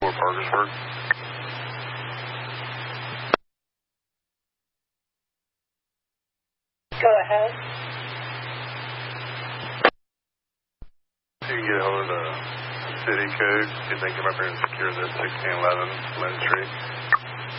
Parkersburg. Go ahead. You can get a hold of the city code, see if they can come up here and secure this 1611 Lynn Street.